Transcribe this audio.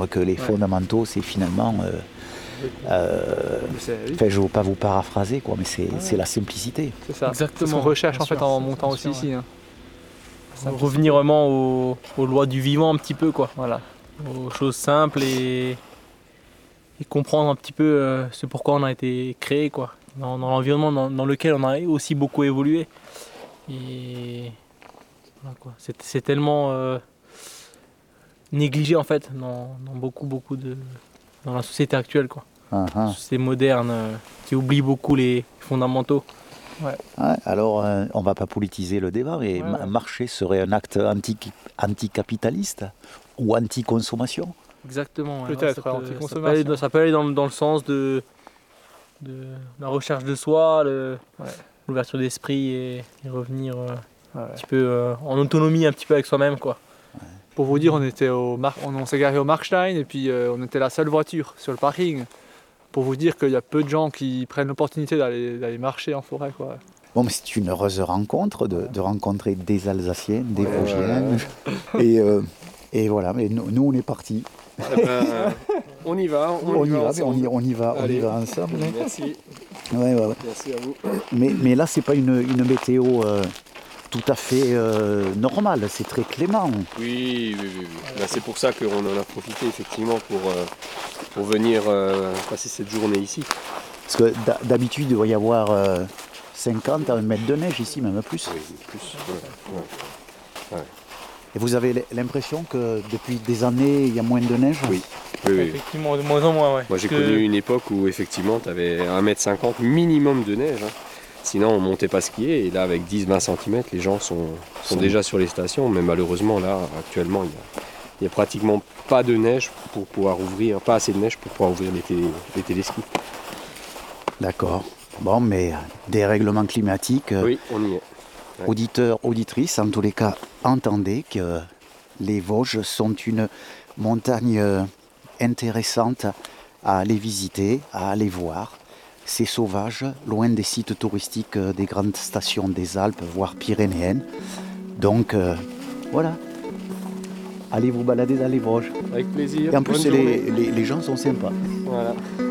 comprendre que les fondamentaux, c'est finalement... je ne veux pas vous paraphraser, quoi, mais c'est la simplicité. C'est ça. Exactement. C'est ce qu'on recherche Bien en fait sûr, en c'est montant sûr, aussi ici. Hein. Revenir vraiment aux lois du vivant un petit peu, quoi. Voilà. Aux choses simples et comprendre un petit peu ce pourquoi on a été créé, quoi. Dans l'environnement dans lequel on a aussi beaucoup évolué. Et voilà, quoi. C'est tellement négligé en fait dans beaucoup dans la société actuelle, quoi. Uh-huh. C'est moderne, qui oublie beaucoup les fondamentaux. Ouais, alors, on ne va pas politiser le débat, mais marcher serait un acte anticapitaliste ou anti-consommation. Exactement. Peut-être anti-consommation. Ça peut aller dans le sens de la recherche de soi, l'ouverture d'esprit et revenir un petit peu en autonomie un petit peu avec soi-même, quoi. Pour vous dire, on s'est garé au Markstein et puis on était la seule voiture sur le parking. Pour vous dire qu'il y a peu de gens qui prennent l'opportunité d'aller marcher en forêt, quoi. Bon, mais c'est une heureuse rencontre de rencontrer des Alsaciens, des Vosgiens. Et voilà, mais nous on est partis. On y va, on y va ensemble. Merci. Ouais. Merci à vous. Mais là, c'est pas une météo tout à fait normale, c'est très clément. Oui. Là, c'est pour ça qu'on en a profité effectivement pour venir passer cette journée ici. Parce que d'habitude, il doit y avoir 50 à 1 mètre de neige ici, même plus. Oui, plus. Ouais. Et vous avez l'impression que depuis des années, il y a moins de neige ? Oui. Effectivement, de moins en moins, ouais. Moi, j'ai connu une époque où effectivement, tu avais 1,50 m minimum de neige. Hein. Sinon, on ne montait pas skier. Et là, avec 10-20 cm, les gens sont déjà sur les stations. Mais malheureusement, là, actuellement, il n'y a pratiquement pas de neige pour pouvoir ouvrir, pas assez de neige pour pouvoir ouvrir les téléskis. D'accord. Bon, mais dérèglement climatique. Oui, on y est. Ouais. Auditeurs, auditrices, en tous les cas, entendez que les Vosges sont une montagne intéressante à aller visiter, à aller voir. C'est sauvage, loin des sites touristiques des grandes stations des Alpes, voire pyrénéennes. Donc, voilà. Allez vous balader dans les Vosges. Avec plaisir. Et en plus, les gens sont sympas. Voilà.